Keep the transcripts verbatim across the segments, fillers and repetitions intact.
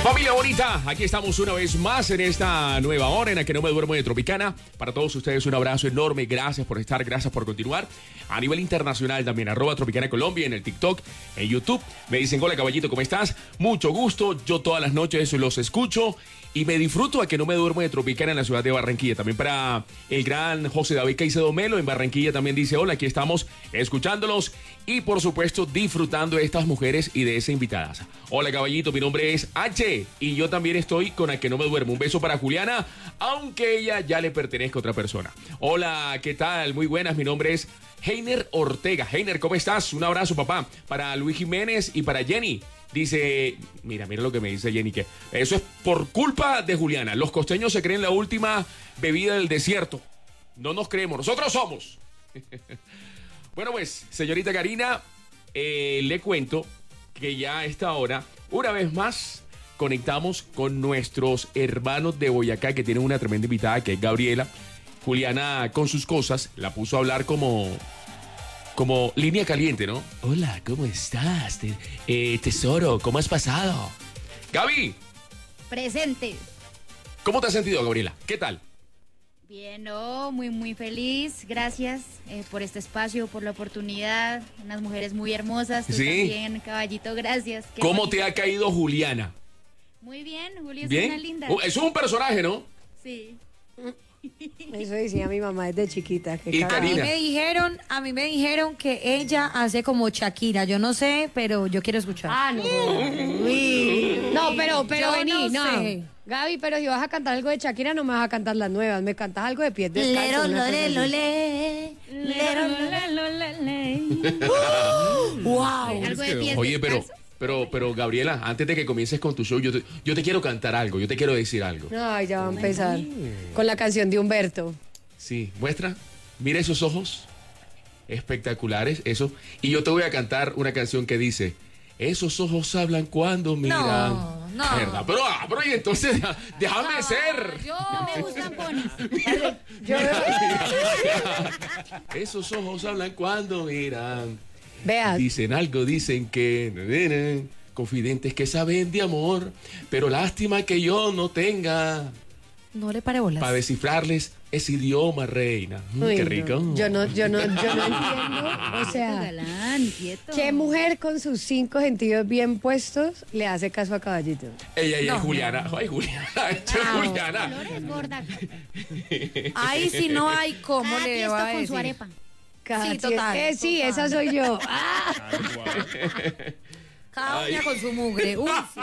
Familia bonita, aquí estamos una vez más en esta nueva hora en la que no me duermo de Tropicana. Para todos ustedes un abrazo enorme, gracias por estar, gracias por continuar. A nivel internacional también, arroba Tropicana Colombia en el TikTok, en YouTube. Me dicen, hola caballito, ¿cómo estás? Mucho gusto, yo todas las noches los escucho y me disfruto a que no me duermo de Tropicana en la ciudad de Barranquilla. También para el gran José David Caicedo Melo en Barranquilla también dice, hola, aquí estamos escuchándolos y por supuesto disfrutando de estas mujeres y de esa invitada. Hola caballito, mi nombre es H y yo también estoy con A que no me duermo. Un beso para Juliana, aunque ella ya le pertenezca a otra persona. Hola, ¿qué tal? Muy buenas, mi nombre es Heiner Ortega. Heiner, ¿cómo estás? Un abrazo, papá. Para Luis Jiménez y para Jenny. Dice, mira, mira lo que me dice Jenny, que eso es por culpa de Juliana. Los costeños se creen la última bebida del desierto. No nos creemos, nosotros somos. Bueno, pues, señorita Karina, eh, le cuento que ya a esta hora, una vez más, conectamos con nuestros hermanos de Boyacá, que tienen una tremenda invitada, que es Gabriela. Juliana, con sus cosas, la puso a hablar como... como línea caliente, ¿no? Hola, ¿cómo estás? Te- eh, tesoro, ¿cómo has pasado? Gaby, Presente. ¿cómo te has sentido, Gabriela? ¿Qué tal? Bien, no, muy, muy feliz. Gracias eh, por este espacio, por la oportunidad. Unas mujeres muy hermosas. Tú Sí. también, caballito, gracias. Qué ¿Cómo bonito. te ha caído Juliana? Muy bien, Julio, es ¿Bien? una linda. Oh, eso es un personaje, ¿no? Sí. Eso decía mi mamá desde chiquita. Que Y cada- A mí Karina. me dijeron, a mí me dijeron que ella hace como Shakira. Yo no sé, pero yo quiero escuchar. Ah, no. Uy. No, pero, pero Yo vení, no no. sé. Gaby, pero si vas a cantar algo de Shakira, no me vas a cantar las nuevas. Me cantas algo de pies descalzos. Lero, una cosa lole, así. lole, lero, lole. Wow. Algo de pies Oye, pero, descalzos. pero, pero, Gabriela, antes de que comiences con tu show, yo te, yo te quiero cantar algo, yo te quiero decir algo. Ay, ya va a empezar. Con la canción de Humberto. Sí, muestra, mira esos ojos espectaculares, eso. Y yo te voy a cantar una canción que dice, esos ojos hablan cuando miran. No, no. ¿Verdad? Pero, ah, pero y entonces, deja- déjame ser. Yo Me gustan ponis. Yo Esos ojos hablan cuando miran. Vea, Dicen algo, dicen que... nene, confidentes que saben de amor, pero lástima que yo no tenga no le pare bolas. para descifrarles ese idioma, reina. Mm, uy, qué no. rico. Yo no, yo no, yo no entiendo. O sea, Galán, quieto. ¿qué mujer con sus cinco sentidos bien puestos le hace caso a Caballito? Ella, ella No, es Juliana. Ay, Juliana. Esto es Juliana. Flores gorda. Ahí sí no hay cómo Cada le tiesto va a con decir. su arepa. Cada Sí, tie- total, Eh, sí, total. esa soy yo. Ah, Cada uña con su mugre. Uy, sí.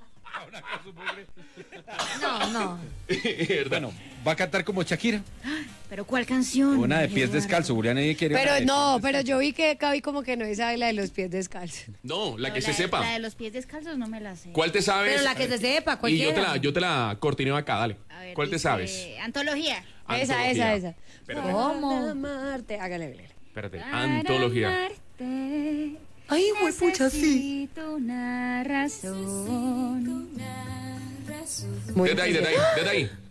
No, no. ¿Verdad? Bueno, va a cantar como Shakira. ¿Pero cuál canción? Una de pies Eduardo? descalzos. Julián nadie quiere. una pero de no, pies pero yo vi que Gaby como que no sabe la de los pies descalzos. No, la No, que se de- sepa. La de los pies descalzos no me la sé. ¿Cuál te sabes? Pero la que se sepa, Y yo cualquiera. te la, yo te la cortineo acá, dale. A ver, ¿Cuál te dice, sabes? Antología. Esa, Antología. esa, esa. Espérate, ¿Cómo? Para amarte. Hágale, hágale. espérate. Para Antología. amarte, Ay, güey, pucha, sí. necesito una razón. Muy Desde ahí, desde ahí, desde ahí.